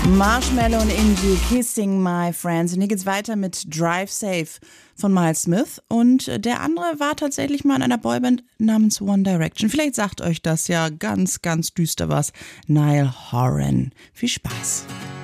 Marshmello und Inji, Kissing My Friends. Und hier geht's weiter mit Drive Safe von Miles Smith. Und der andere war tatsächlich mal in einer Boyband namens One Direction. Vielleicht sagt euch das ja ganz, ganz düster was. Niall Horan. Viel Spaß.